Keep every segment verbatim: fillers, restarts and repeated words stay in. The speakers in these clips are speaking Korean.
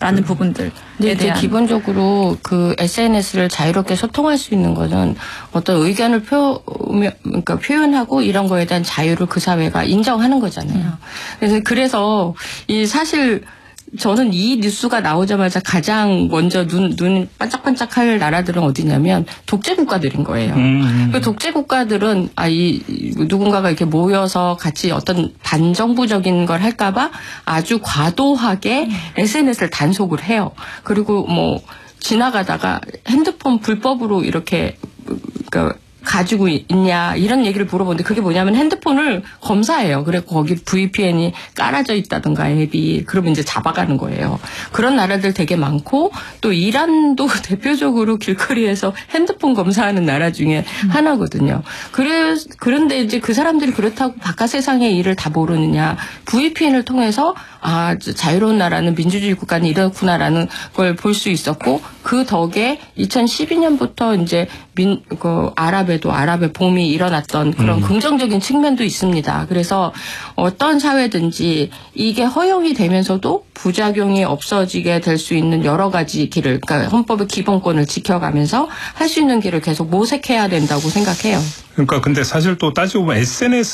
라는 부분들에 근데 이제 대한. 기본적으로 그 에스엔에스를 자유롭게 소통할 수 있는 것은 어떤 의견을 표, 그러니까 표현하고 이런 거에 대한 자유를 그 사회가 인정하는 거잖아요. 그래서 그래서 이 사실 저는 이 뉴스가 나오자마자 가장 먼저 눈, 눈 반짝반짝할 나라들은 어디냐면 독재 국가들인 거예요. 음. 그 독재 국가들은 아, 이 누군가가 이렇게 모여서 같이 어떤 반정부적인 걸 할까봐 아주 과도하게 음. 에스엔에스를 단속을 해요. 그리고 뭐 지나가다가 핸드폰 불법으로 이렇게 그러니까 가지고 있냐 이런 얘기를 물어보는데 그게 뭐냐면 핸드폰을 검사해요. 그래서 거기 브이피엔이 깔아져 있다든가 앱이 그러면 이제 잡아가는 거예요. 그런 나라들 되게 많고 또 이란도 대표적으로 길거리에서 핸드폰 검사하는 나라 중에 음. 하나거든요. 그래, 그런데 이제 그 사람들이 그렇다고 바깥 세상의 일을 다 모르느냐. 브이피엔을 통해서 아, 자유로운 나라는 민주주의 국가는 이렇구나라는 걸 볼 수 있었고 그 덕에 이천십이 년부터 이제 민, 그 아랍에도 아랍의 봄이 일어났던 그런 음. 긍정적인 측면도 있습니다. 그래서 어떤 사회든지 이게 허용이 되면서도 부작용이 없어지게 될 수 있는 여러 가지 길을, 그러니까 헌법의 기본권을 지켜가면서 할 수 있는 길을 계속 모색해야 된다고 생각해요. 그러니까 근데 사실 또 따지고 보면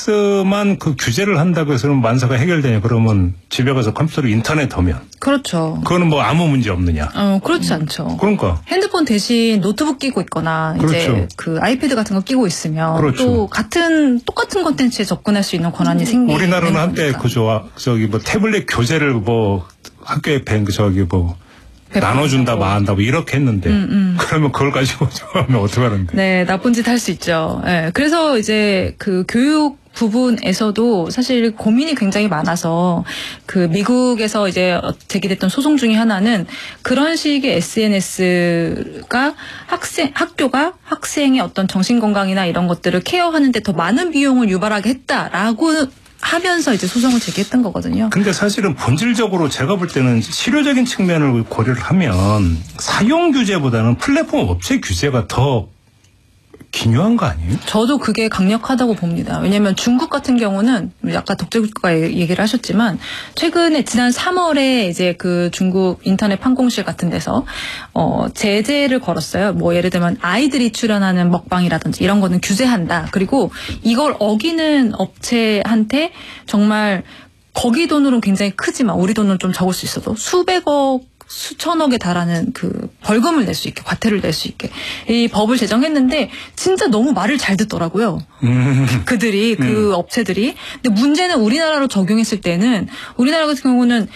에스엔에스만 그 규제를 한다고 해서는 만사가 해결되냐 그러면 집에 가서 컴퓨터로 인터넷 하면 그렇죠. 그거는 뭐 아무 문제 없느냐. 어, 그렇지 음. 않죠. 그러니까 핸드폰 대신 노트북 끼고 있거나 그렇죠. 이제 그 아이패드 같은 거 끼고 있으면 그렇죠. 또 같은 똑같은 콘텐츠에 접근할 수 있는 권한이 생기는 우리나라는 한때 그죠. 저기 뭐 태블릿 교재를 뭐 학교에 밴 저기 뭐 나눠준다 마한다 뭐 이렇게 했는데 음, 음. 그러면 그걸 가지고 하면 어떻게 하는데? 네, 나쁜 짓 할 수 있죠. 네, 그래서 이제 그 교육 부분에서도 사실 고민이 굉장히 많아서 그 미국에서 이제 제기됐던 소송 중에 하나는 그런 식의 에스엔에스가 학생 학교가 학생의 어떤 정신 건강이나 이런 것들을 케어하는데 더 많은 비용을 유발하게 했다라고 하면서 이제 소송을 제기했던 거거든요. 근데 사실은 본질적으로 제가 볼 때는 실효적인 측면을 고려를 하면 사용 규제보다는 플랫폼 업체 규제가 더 기묘한 거 아니에요? 저도 그게 강력하다고 봅니다. 왜냐하면 중국 같은 경우는 아까 독재국가 얘기를 하셨지만 최근에 지난 삼월에 이제 그 중국 인터넷 판공실 같은 데서 어 제재를 걸었어요. 뭐 예를 들면 아이들이 출연하는 먹방이라든지 이런 거는 규제한다. 그리고 이걸 어기는 업체한테 정말 거기 돈으로는 굉장히 크지만 우리 돈은 좀 적을 수 있어도 수백억 수천억에 달하는 그 벌금을 낼 수 있게 과태료를 낼 수 있게 이 법을 제정했는데 진짜 너무 말을 잘 듣더라고요. 음. 그들이 그 음. 업체들이. 근데 문제는 우리나라로 적용했을 때는 우리나라 같은 경우는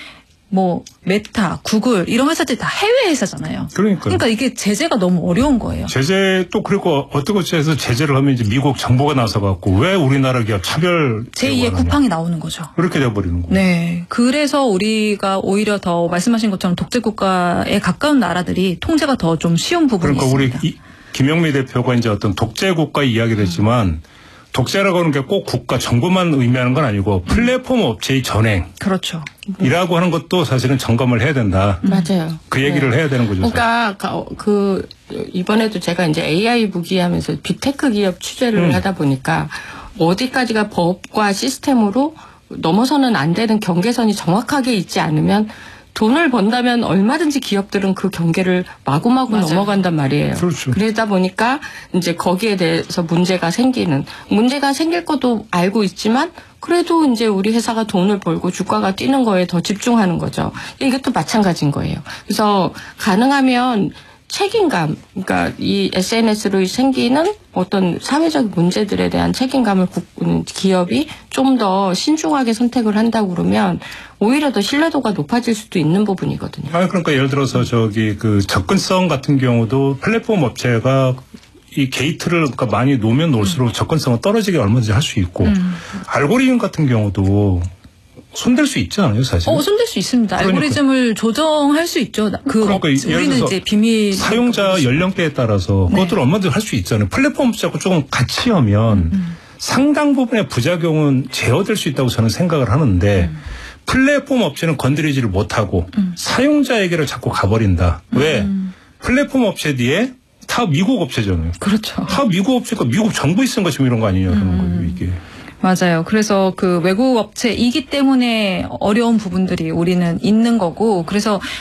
뭐 메타, 구글 이런 회사들이 다 해외 회사잖아요. 그러니까. 그러니까 이게 제재가 너무 어려운 거예요. 제재 또 그리고 어떻게 해서 제재를 하면 이제 미국 정부가 나서 갖고 왜 우리나라 기업 차별 제이의 쿠팡이 나오는 거죠. 그렇게 돼 버리는 거예요. 네. 그래서 우리가 오히려 더 말씀하신 것처럼 독재 국가에 가까운 나라들이 통제가 더 좀 쉬운 부분이 그러니까 있습니다. 우리 이, 김영미 대표가 이제 어떤 독재 국가 이야기를 했지만 음. 독재라고 하는 게 꼭 국가 정부만 의미하는 건 아니고 플랫폼 업체의 전행. 그렇죠. 이라고 하는 것도 사실은 점검을 해야 된다. 맞아요. 그 얘기를 네. 해야 되는 거죠. 그러니까 사실. 그 이번에도 제가 이제 에이아이 부기하면서 빅테크 기업 취재를 음. 하다 보니까 어디까지가 법과 시스템으로 넘어서는 안 되는 경계선이 정확하게 있지 않으면 돈을 번다면 얼마든지 기업들은 그 경계를 마구마구 맞아요. 넘어간단 말이에요. 그렇죠. 그러다 보니까 이제 거기에 대해서 문제가 생기는 문제가 생길 것도 알고 있지만 그래도 이제 우리 회사가 돈을 벌고 주가가 뛰는 거에 더 집중하는 거죠. 이것도 마찬가지인 거예요. 그래서 가능하면 책임감, 그러니까 이 에스엔에스로 생기는 어떤 사회적 문제들에 대한 책임감을 기업이 좀 더 신중하게 선택을 한다고 그러면 오히려 더 신뢰도가 높아질 수도 있는 부분이거든요. 아, 그러니까 예를 들어서 저기 그 접근성 같은 경우도 플랫폼 업체가 이 게이트를 그러니까 많이 놓으면 놓을수록 음. 접근성은 떨어지게 얼마든지 할 수 있고 음. 알고리즘 같은 경우도 손댈 수 있지 않아요, 사실? 어, 손댈 수 있습니다. 그러니까. 알고리즘을 조정할 수 있죠. 그 그러니까 업, 우리는 이제 비밀 사용자 연령대에 따라서 네. 그것들을 얼마든지 할 수 있잖아요. 플랫폼 업체하고 조금 같이 하면 음, 음. 상당 부분의 부작용은 제어될 수 있다고 저는 생각을 하는데 음. 플랫폼 업체는 건드리지를 못하고 음. 사용자에게를 자꾸 가버린다. 음. 왜? 플랫폼 업체 뒤에 다 미국 업체잖아요. 그렇죠. 다 미국 업체니까 미국 정부 있으니까 지금 이런 거 아니냐 하는 음. 거예요, 이게. 맞아요. 그래서 그 외국 업체이기 때문에 어려운 부분들이 우리는 있는 거고, 그래서